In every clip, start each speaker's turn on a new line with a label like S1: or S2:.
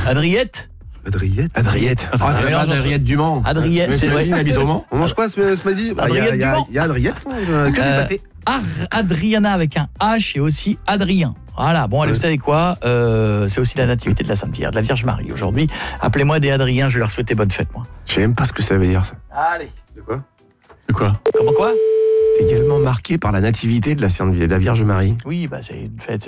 S1: Adriette.
S2: Adriette. Ah, c'est pas d'Adriette du Mans.
S1: Adriette, c'est vrai.
S2: Il habite au Mans.
S3: On mange quoi ce midi?
S1: Adriette
S3: Il y a Adriette, que du pâté.
S1: Adriana avec un H et aussi Adrien. Voilà, bon, allez, vous savez quoi, c'est aussi la nativité de la Sainte Vierge, de la Vierge Marie. Aujourd'hui, appelez-moi des Adriens, je vais leur souhaiter bonne fête, moi.
S2: Je sais même pas ce que ça veut dire, ça.
S1: Allez.
S3: De quoi?
S1: Comment quoi?
S2: Également marqué par la nativité de la Vierge Marie.
S1: Oui, bah c'est une fête,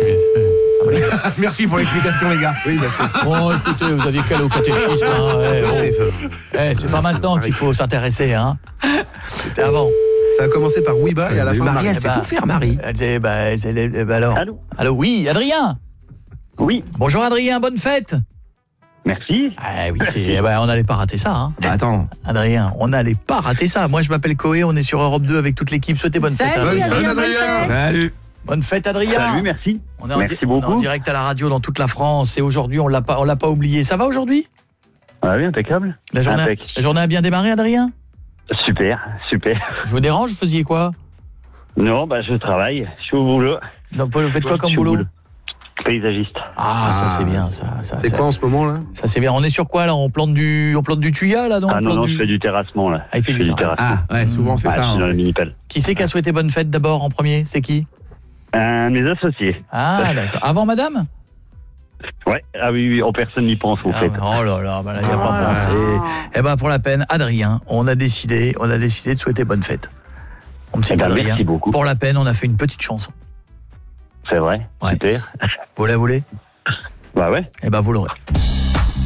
S2: Merci pour l'explication, les gars.
S3: Oui, bah c'est...
S1: Bon, écoutez, vous aviez qu'à aller au catéchisme, hein, c'est pas maintenant qu'il faut s'intéresser, hein. C'était avant.
S3: Ça a commencé par Ouiba et à la fin
S2: Marie,
S3: Marie.
S2: elle sait tout faire, Marie.
S1: Elle disait, alors. Allô, oui, Adrien.
S4: Oui.
S1: Bonjour Adrien, bonne fête.
S4: Merci.
S1: Ah oui, on n'allait pas rater ça, hein.
S2: Bah attends.
S1: Adrien, on n'allait pas rater ça. Moi, je m'appelle Coé, on est sur Europe 2 avec toute l'équipe. Souhaitez bonne fête.
S3: Bonne fête,
S5: Adrien,
S3: Adrien.
S2: Salut.
S1: Bonne fête, Adrien.
S4: Salut, merci.
S1: On est
S4: Merci
S1: on est
S4: beaucoup.
S1: en direct à la radio dans toute la France et aujourd'hui, on l'a pas oublié. Ça va aujourd'hui?
S4: Ah oui, impeccable.
S1: La journée a bien démarré, Adrien?
S4: Super.
S1: Je vous dérange, vous faisiez quoi?
S4: Non, bah je travaille, je suis au boulot.
S1: Donc, vous faites quoi comme
S4: Je suis au
S1: boulot?
S4: Paysagiste.
S1: Ah, ça c'est bien, ça.
S3: C'est quoi en ce moment là?
S1: Ça c'est bien. On est sur quoi là? On plante du tuya là, non?
S4: Ah non, je fais du terrassement là.
S1: Ah, il fait du terrassement.
S2: Ah, ouais, souvent c'est
S4: Ouais,
S2: ça.
S4: je suis dans la mini-pelle.
S1: Qui c'est qui a souhaité bonne fête d'abord en premier? C'est qui?
S4: Mes associés.
S1: Ah, d'accord. Avant madame?
S4: Ouais, ah oui, personne n'y pense au fait.
S1: Oh là là, bah là, il n'y a pas pensé. Eh ben pour la peine, Adrien, on a décidé de souhaiter bonne fête. Mon petit Adrien.
S4: Merci beaucoup.
S1: Pour la peine, on a fait une petite chanson.
S4: C'est vrai,
S1: Ouais.
S4: super.
S1: Vous la voulez?
S4: Bah ouais.
S1: Eh ben vous l'aurez.